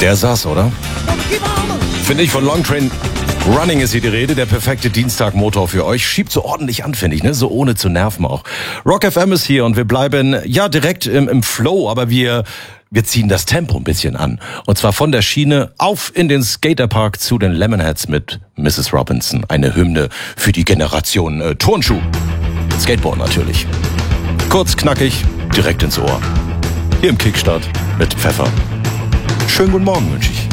Der saß, oder? Finde ich, von Long Train Running ist hier die Rede. Der perfekte Dienstagmotor für euch. Schiebt so ordentlich an, finde ich, ne? So ohne zu nerven auch. Rock FM ist hier und wir bleiben, ja, direkt im Flow, aber wir ziehen das Tempo ein bisschen an. Und zwar von der Schiene auf in den Skaterpark zu den Lemonheads mit Mrs. Robinson. Eine Hymne für die Generation Turnschuh. Skateboard natürlich. Kurz, knackig, direkt ins Ohr. Hier im Kickstart mit Pfeffer. Schönen guten Morgen wünsche ich.